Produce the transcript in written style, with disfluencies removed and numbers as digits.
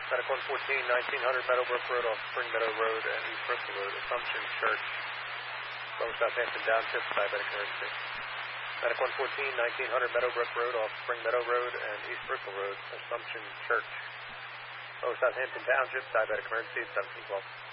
Medic 114, 1900 Meadowbrook Road off Spring Meadow Road and East Bristol Road, Assumption Church, Lower Southampton Township, diabetic emergency. Medic 114, 1900 Meadowbrook Road off Spring Meadow Road and East Bristol Road, Assumption Church, Lower Southampton Township, diabetic emergency, 1712.